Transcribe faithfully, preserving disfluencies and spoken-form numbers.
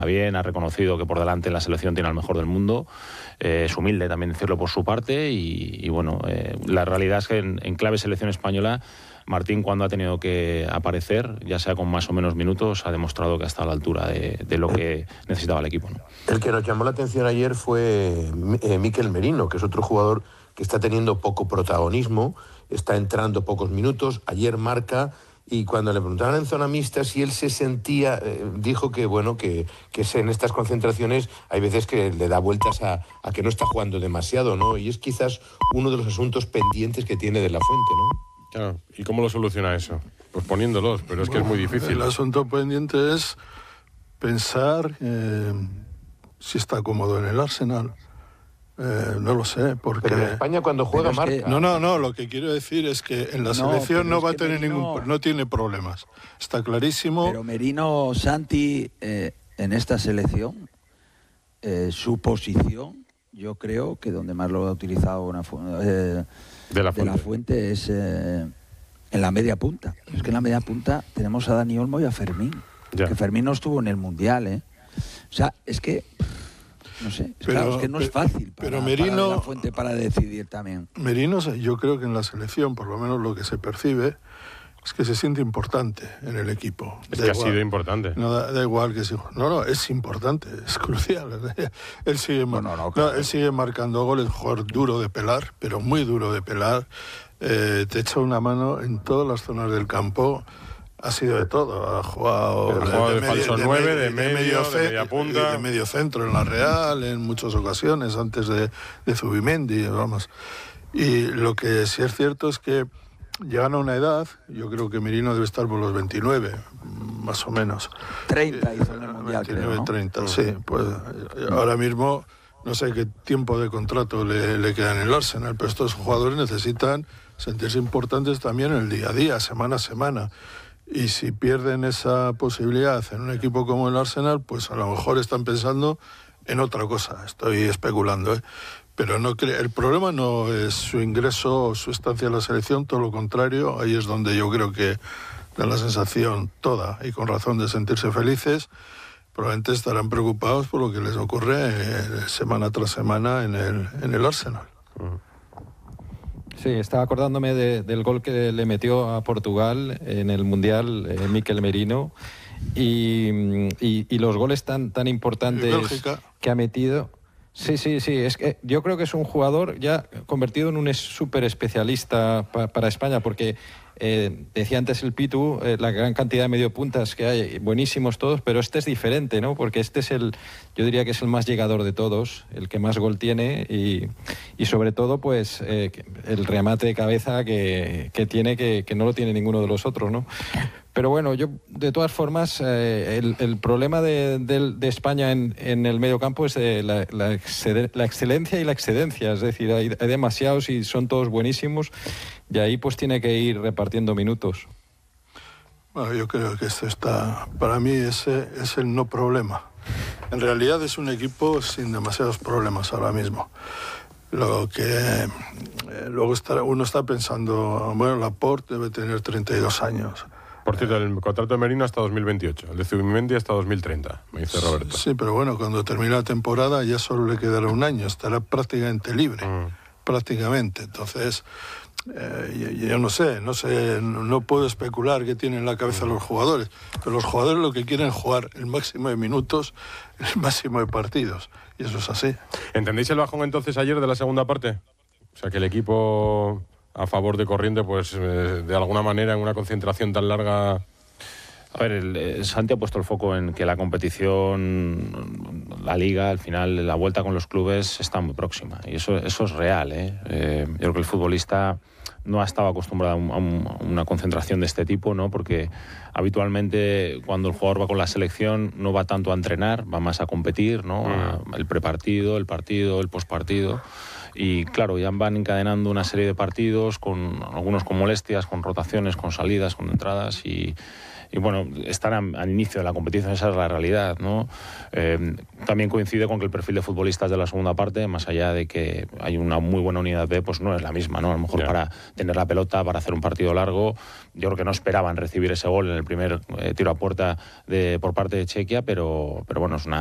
bien, ha reconocido que por delante la selección tiene al mejor del mundo, eh, es humilde también decirlo por su parte y, y bueno, eh, la realidad es que en, en clave selección española, Martín cuando ha tenido que aparecer, ya sea con más o menos minutos, ha demostrado que ha estado a la altura de, de lo que necesitaba el equipo, ¿no? El que nos llamó la atención ayer fue eh, Mikel Merino, que es otro jugador que está teniendo poco protagonismo, está entrando pocos minutos, ayer marca. Y cuando le preguntaban en zona mixta si él se sentía, eh, dijo que bueno que, que en estas concentraciones hay veces que le da vueltas a, a que no está jugando demasiado, ¿no? Y es quizás uno de los asuntos pendientes que tiene de la Fuente, ¿no? Claro. ¿Y cómo lo soluciona eso? Pues poniéndolos, pero es que bueno, es muy difícil. El asunto pendiente es pensar eh, si está cómodo en el Arsenal. Eh, no lo sé, porque... Pero en España cuando juega marca. Que... No, no, no, lo que quiero decir es que en la no, selección no va a tener Merino... ningún... No tiene problemas, está clarísimo. Pero Merino, Santi, eh, en esta selección, eh, su posición, yo creo que donde más lo ha utilizado una, eh, de, la de la Fuente es eh, en la media punta. Es que en la media punta tenemos a Dani Olmo y a Fermín. Ya. Que Fermín no estuvo en el Mundial, ¿eh? O sea, es que... No sé, es, pero, claro, es que no es fácil para, pero Merino, para la Fuente para decidir también. Merino, yo creo que en la selección, por lo menos lo que se percibe, es que se siente importante en el equipo. Es da que igual, ha sido importante. No, da, da igual que si... No, no, es importante, es crucial. Él sigue, no, no, no, claro. no, él sigue marcando goles, jugador duro de pelar, pero muy duro de pelar. Eh, te echa una mano en todas las zonas del campo. Ha sido de todo, ha jugado, de, de, de falso de nueve, medio, de medio, de, medio, de media punta. De, de medio centro en la Real, en muchas ocasiones, antes de, de Zubimendi, vamos. Y lo que sí es cierto es que llegan a una edad, yo creo que Merino debe estar por los veintinueve, más o menos. treinta hizo en el Mundial, veintinueve, creo, ¿no? treinta, sí. Pues ahora mismo no sé qué tiempo de contrato le, le queda en el Arsenal, pero estos jugadores necesitan sentirse importantes también en el día a día, semana a semana. Y si pierden esa posibilidad en un equipo como el Arsenal, pues a lo mejor están pensando en otra cosa. Estoy especulando, ¿eh? Pero no cre- el problema no es su ingreso o su estancia en la selección, todo lo contrario. Ahí es donde yo creo que da la sensación toda, y con razón, de sentirse felices. Probablemente estarán preocupados por lo que les ocurre eh, semana tras semana en el, en el Arsenal. Uh-huh. Sí, estaba acordándome de, del gol que le metió a Portugal en el Mundial eh, Mikel Merino y, y, y los goles tan, tan importantes que ha metido. Sí, sí, sí, es que yo creo que es un jugador ya convertido en un súper especialista pa, para España, porque eh, decía antes el Pitu, eh, la gran cantidad de mediopuntas que hay, buenísimos todos, pero este es diferente, ¿no? Porque este es el, yo diría que es el más llegador de todos, el que más gol tiene y, y sobre todo, pues, eh, el remate de cabeza que, que tiene, que, que no lo tiene ninguno de los otros, ¿no? Pero bueno, yo de todas formas, eh, el, el problema de, de, de España en, en el mediocampo es eh, la, la, exceden, la excelencia y la excedencia, es decir, hay, hay demasiados y son todos buenísimos y ahí pues tiene que ir repartiendo minutos. Bueno, yo creo que esto está, para mí ese es el no problema. En realidad es un equipo sin demasiados problemas ahora mismo. Lo que eh, luego está, uno está pensando, bueno, Laporte debe tener treinta y dos años. Por cierto, el contrato de Merino hasta dos mil veintiocho, el de Zubimendi hasta dos mil treinta, me dice Roberto. Sí, pero bueno, cuando termine la temporada ya solo le quedará un año, estará prácticamente libre, mm. prácticamente. Entonces, eh, yo, yo no sé, no sé, no puedo especular qué tienen en la cabeza los jugadores, pero los jugadores lo que quieren es jugar el máximo de minutos, el máximo de partidos, y eso es así. ¿Entendéis el bajón entonces ayer de la segunda parte? O sea, que el equipo... a favor de Corriente, pues eh, de alguna manera en una concentración tan larga. A ver, el, el Santi ha puesto el foco en que la competición, la liga, al final, la vuelta con los clubes está muy próxima. Y eso, eso es real, ¿eh? Eh, yo creo que el futbolista no ha estado acostumbrado a, un, a, un, a una concentración de este tipo, ¿no? Porque habitualmente cuando el jugador va con la selección no va tanto a entrenar, va más a competir, ¿no? Mm. A, el prepartido, el partido, el postpartido. Y claro, ya van encadenando una serie de partidos, con algunos con molestias, con rotaciones, con salidas, con entradas y, y bueno, están al inicio de la competición, esa es la realidad, ¿no? Eh, también coincide con que el perfil de futbolistas de la segunda parte, más allá de que hay una muy buena unidad B, pues no es la misma, ¿no? A lo mejor yeah. para tener la pelota, para hacer un partido largo, yo creo que no esperaban recibir ese gol en el primer eh, tiro a puerta de, por parte de Chequia, pero, pero bueno, es una